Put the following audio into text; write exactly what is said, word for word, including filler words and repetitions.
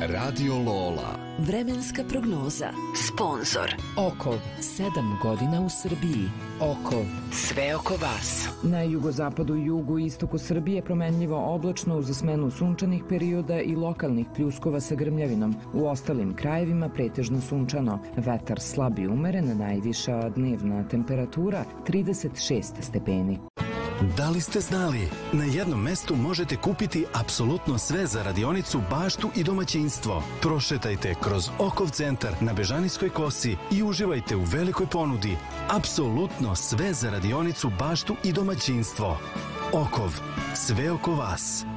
Radio Lola. Vremenska prognoza. Sponzor Okov, sedam godina u Srbiji. Okov, sve oko vas. Na jugozapadu i jugu i istoku Srbije promenljivo oblačno uz smenu sunčanih perioda i lokalnih pljuskova sa grmljavinom. U ostalim krajevima pretežno sunčano. Vetar slab i umeren, najviša dnevna temperatura trideset šest stepeni. Da li ste znali? Na jednom mestu možete kupiti apsolutno sve za radionicu, baštu i domaćinstvo. Prošetajte kroz Okov centar na Bežanijskoj kosi i uživajte u velikoj ponudi. Apsolutno sve za radionicu, baštu i domaćinstvo. Okov, sve oko vas.